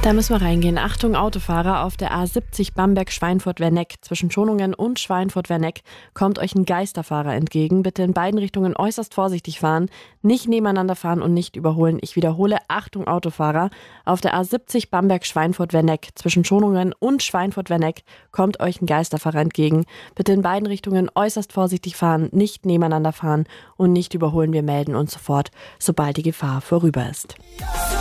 Da müssen wir reingehen. Achtung, Autofahrer, auf der A70 Bamberg-Schweinfurt-Werneck. Zwischen Schonungen und Schweinfurt-Werneck kommt euch ein Geisterfahrer entgegen. Bitte in beiden Richtungen äußerst vorsichtig fahren, nicht nebeneinander fahren und nicht überholen. Ich wiederhole, Achtung, Autofahrer, auf der A70 Bamberg-Schweinfurt-Werneck. Zwischen Schonungen und Schweinfurt-Werneck kommt euch ein Geisterfahrer entgegen. Bitte in beiden Richtungen äußerst vorsichtig fahren, nicht nebeneinander fahren und nicht überholen. Wir melden uns sofort, sobald die Gefahr vorüber ist.